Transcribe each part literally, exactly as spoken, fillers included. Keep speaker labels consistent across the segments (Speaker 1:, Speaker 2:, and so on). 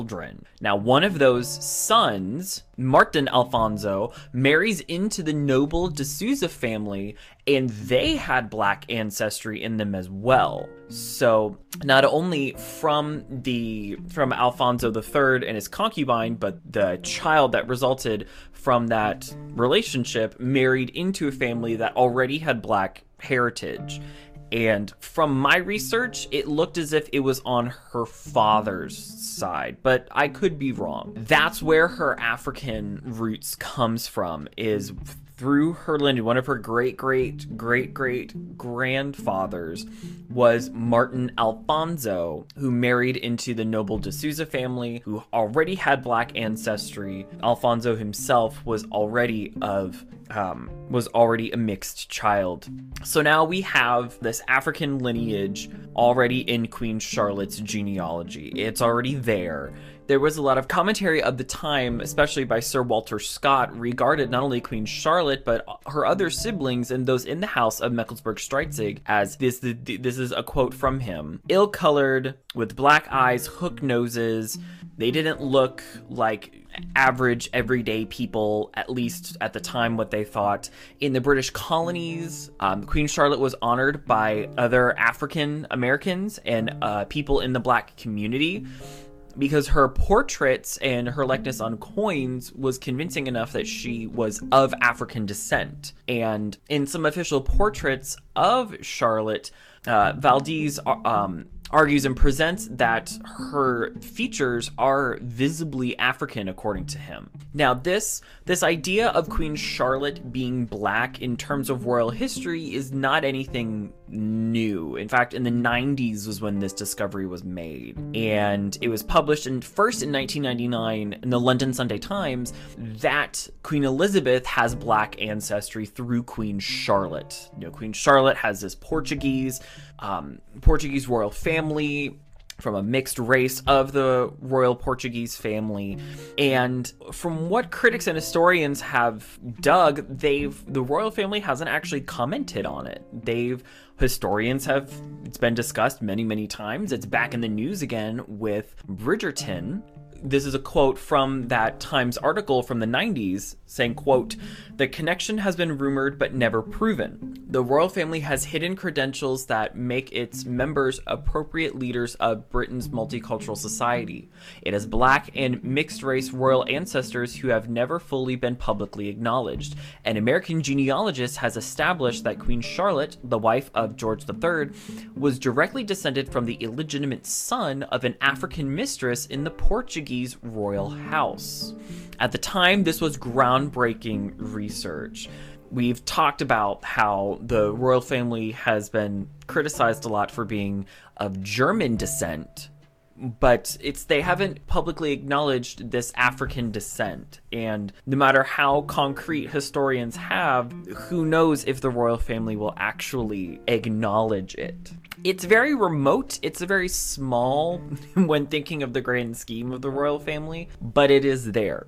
Speaker 1: children. Now, one of those sons, Martin Alfonso, marries into the noble de Souza family, and they had black ancestry in them as well. So not only from the from Alfonso the Third and his concubine, but the child that resulted from that relationship married into a family that already had black heritage. And from my research, it looked as if it was on her father's side, but I could be wrong. That's where her African roots comes from, is through her lineage. One of her great, great, great, great grandfathers was Martin Alfonso, who married into the noble de Souza family, who already had black ancestry. Alfonso himself was already of um, was already a mixed child. So now we have this African lineage already in Queen Charlotte's genealogy. It's already there. There was a lot of commentary of the time, especially by Sir Walter Scott, regarded not only Queen Charlotte, but her other siblings and those in the house of Mecklenburg-Strelzig as this, this is a quote from him. Ill-colored, with black eyes, hook noses. They didn't look like average, everyday people, at least at the time what they thought. In the British colonies, um, Queen Charlotte was honored by other African Americans and uh, people in the black community, because her portraits and her likeness on coins was convincing enough that she was of African descent. And in some official portraits of Charlotte, uh, Valdez um, argues and presents that her features are visibly African, according to him. Now, this this idea of Queen Charlotte being black in terms of royal history is not anything new. In fact, in the nineties was when this discovery was made, and it was published in first in nineteen ninety-nine in the London Sunday Times that Queen Elizabeth has black ancestry through Queen Charlotte. You know, Queen Charlotte has this Portuguese um, Portuguese royal family from a mixed race of the royal Portuguese family. And from what critics and historians have dug, they've the royal family hasn't actually commented on it. They've historians have it's been discussed many, many times. It's back in the news again with Bridgerton. This is a quote from that Times article from the nineties saying, quote, "The connection has been rumored but never proven. The royal family has hidden credentials that make its members appropriate leaders of Britain's multicultural society. It has black and mixed race royal ancestors who have never fully been publicly acknowledged. An American genealogist has established that Queen Charlotte, the wife of George the Third, was directly descended from the illegitimate son of an African mistress in the Portuguese royal house." At the time, this was groundbreaking research. We've talked about how the royal family has been criticized a lot for being of German descent, but it's they haven't publicly acknowledged this African descent. And no matter how concrete historians have, who knows if the royal family will actually acknowledge it. It's very remote. It's a very small when thinking of the grand scheme of the royal family, but it is there.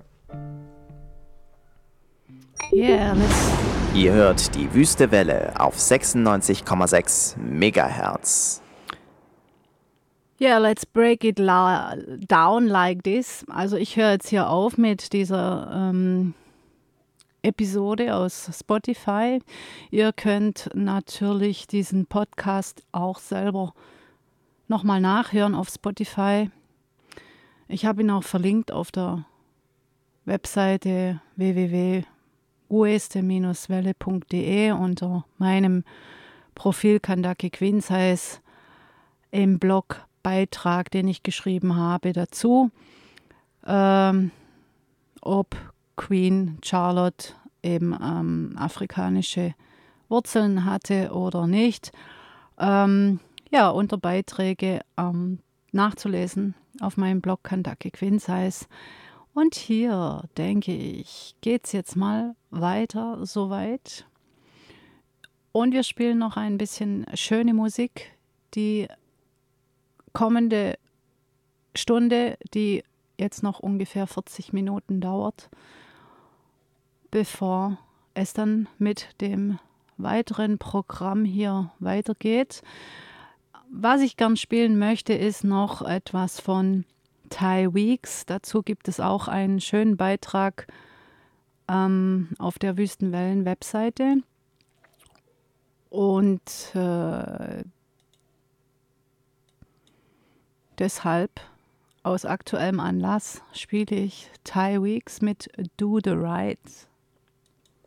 Speaker 2: Yeah, let's...
Speaker 3: Ihr hört die Wüste Welle auf sechsundneunzig Komma sechs Megahertz.
Speaker 2: Yeah, let's break it la- down like this. Also ich höre jetzt hier auf mit dieser ähm, Episode aus Spotify. Ihr könnt natürlich diesen Podcast auch selber nochmal nachhören auf Spotify. Ich habe ihn auch verlinkt auf der Webseite w w w punkt ueste welle punkt de unter meinem Profil Kandake Queens heißt im Blogbeitrag, den ich geschrieben habe dazu, ähm, ob Queen Charlotte eben ähm, afrikanische Wurzeln hatte oder nicht. Ähm, ja, unter Beiträge ähm, nachzulesen auf meinem Blog Kandake Queens heißt. Und hier, denke ich, geht's jetzt mal weiter soweit. Und wir spielen noch ein bisschen schöne Musik. Die kommende Stunde, die jetzt noch ungefähr vierzig Minuten dauert, bevor es dann mit dem weiteren Programm hier weitergeht. Was ich gern spielen möchte, ist noch etwas von Thai Weeks. Dazu gibt es auch einen schönen Beitrag ähm, auf der Wüstenwellen-Webseite. Und äh, deshalb, aus aktuellem Anlass, spiele ich Thai Weeks mit Do the Right.